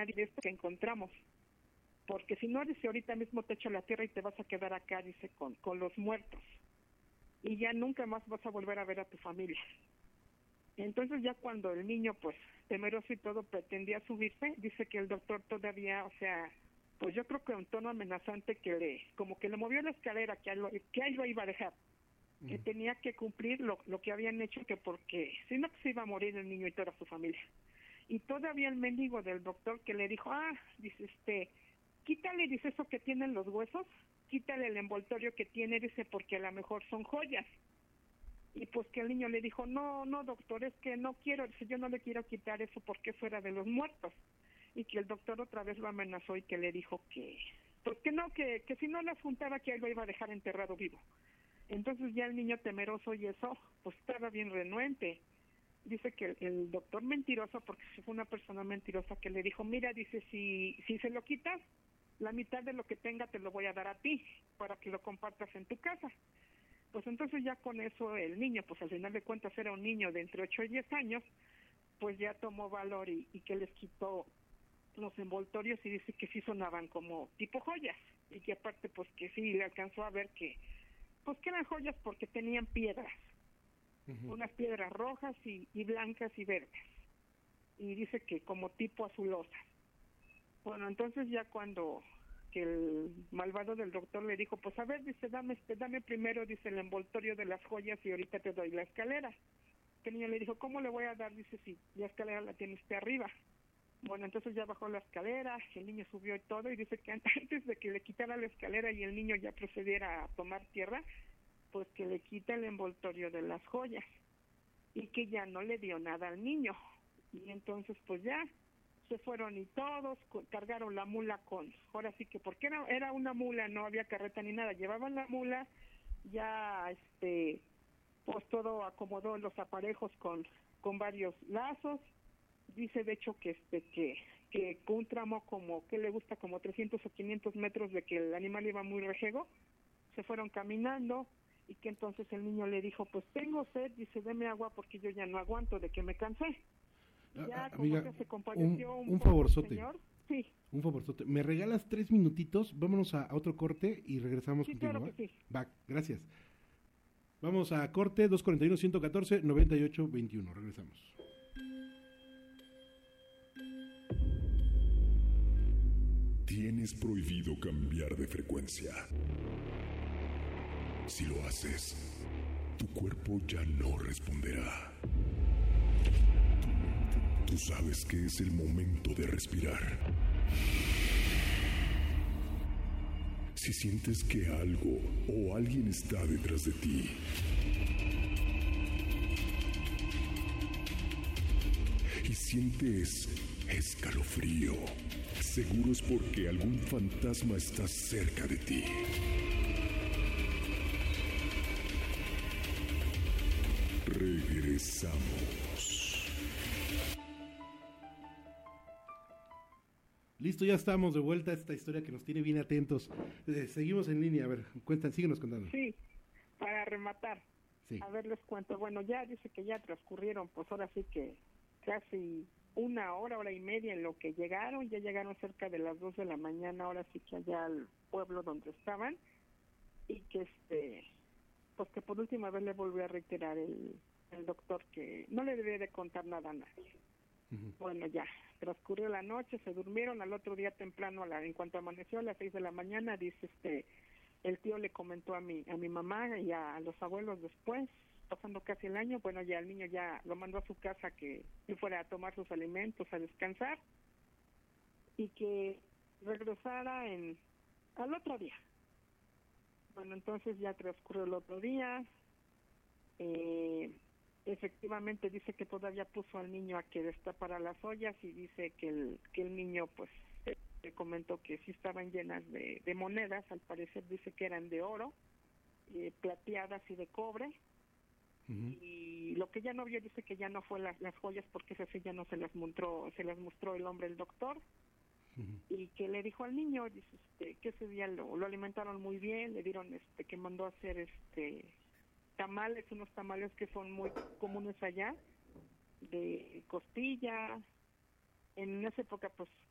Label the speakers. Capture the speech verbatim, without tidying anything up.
Speaker 1: nadie de esto que encontramos, porque si no, dice, ahorita mismo te echo la tierra y te vas a quedar acá, dice, con, con los muertos, y ya nunca más vas a volver a ver a tu familia. Entonces ya cuando el niño, pues, temeroso y todo, pretendía subirse, dice que el doctor todavía, o sea, pues yo creo que un tono amenazante que le, como que le movió la escalera, que ahí lo, que ahí lo iba a dejar, uh-huh. que tenía que cumplir lo, lo que habían hecho, que porque si no, pues iba a morir el niño y toda su familia. Y todavía el mendigo del doctor que le dijo, ah, dice, este, quítale, dice, eso que tienen los huesos, quítale el envoltorio que tiene, dice, porque a lo mejor son joyas. Y pues que el niño le dijo, no, no, doctor, es que no quiero, dice, yo no le quiero quitar eso porque fuera de los muertos. Y que el doctor otra vez lo amenazó y que le dijo que, pues que no, que, que si no las juntaba que él lo iba a dejar enterrado vivo. Entonces ya el niño temeroso y eso, pues estaba bien renuente. Dice que el, el doctor mentiroso, porque fue una persona mentirosa, que le dijo, mira, dice, si, si se lo quitas, la mitad de lo que tenga te lo voy a dar a ti, para que lo compartas en tu casa. Pues entonces ya con eso el niño, pues al final de cuentas era un niño de entre ocho y diez años, pues ya tomó valor y, y que les quitó los envoltorios y dice que sí sonaban como tipo joyas, y que aparte pues que sí le alcanzó a ver que, pues que eran joyas porque tenían piedras, uh-huh. unas piedras rojas y, y blancas y verdes, y dice que como tipo azulosas. Bueno, entonces ya cuando que el malvado del doctor le dijo, pues a ver, dice, dame, este, dame primero, dice, el envoltorio de las joyas y ahorita te doy la escalera. Que el niño le dijo, ¿cómo le voy a dar? Dice, si la escalera la tiene usted arriba. Bueno, entonces ya bajó la escalera, el niño subió y todo, y dice que antes de que le quitara la escalera y el niño ya procediera a tomar tierra, pues que le quita el envoltorio de las joyas, y que ya no le dio nada al niño. Y entonces pues ya se fueron y todos cargaron la mula con, ahora sí que porque era era una mula, no había carreta ni nada, llevaban la mula, ya este pues todo acomodó los aparejos con con varios lazos. Dice de hecho que este que que un tramo como que le gusta como trescientos o quinientos metros de que el animal iba muy rejego, se fueron caminando, y que entonces el niño le dijo, pues tengo sed, dice, deme agua porque yo ya no aguanto, de que me cansé. Ya,
Speaker 2: ah, amiga,
Speaker 1: como que se compadeció
Speaker 2: un,
Speaker 1: un,
Speaker 2: un favorzote.
Speaker 1: Señor. Sí.
Speaker 2: Un favorzote. ¿Me regalas tres minutitos? Vámonos a, a otro corte y regresamos
Speaker 1: sí,
Speaker 2: contigo.
Speaker 1: Claro
Speaker 2: ¿va?
Speaker 1: que sí.
Speaker 2: Va, gracias. Vamos a corte, dos cuarenta y uno, ciento catorce, noventa y ocho, veintiuno. Regresamos.
Speaker 3: Tienes prohibido cambiar de frecuencia. Si lo haces, tu cuerpo ya no responderá. Tú sabes que es el momento de respirar. Si sientes que algo o alguien está detrás de ti, y sientes escalofrío, seguro es porque algún fantasma está cerca de ti. Regresamos.
Speaker 2: Listo, ya estamos de vuelta a esta historia que nos tiene bien atentos. Eh, seguimos en línea, a ver, cuentan, síguenos contando.
Speaker 1: Sí, para rematar, sí. A ver, les cuento. Bueno, ya dice que ya transcurrieron, pues ahora sí que casi una hora, hora y media en lo que llegaron. Ya llegaron cerca de las dos de la mañana, ahora sí que allá al pueblo donde estaban. Y que este, pues que por última vez le volvió a reiterar el, el doctor que no le debía de contar nada a nadie. Uh-huh. Bueno, ya transcurrió la noche, se durmieron. Al otro día temprano, a la, en cuanto amaneció a las seis de la mañana, dice este, el tío le comentó a mi a mi mamá y a, a los abuelos después, pasando casi el año. Bueno, ya el niño ya lo mandó a su casa que, que fuera a tomar sus alimentos, a descansar, y que regresara en al otro día. Bueno, entonces ya transcurrió el otro día. Eh, efectivamente dice que todavía puso al niño a que destapara las ollas, y dice que el que el niño pues le comentó que sí estaban llenas de, de monedas. Al parecer dice que eran de oro, eh, plateadas y de cobre. Uh-huh. Y lo que ya no vio, dice que ya no fue las, las joyas, porque esas sí ya no se las mostró, se las mostró el hombre, el doctor. Uh-huh. Y que le dijo al niño, dice, este, que ese día lo, lo alimentaron muy bien, le dieron, este, que mandó a hacer este tamales, unos tamales que son muy comunes allá, de costilla. En esa época pues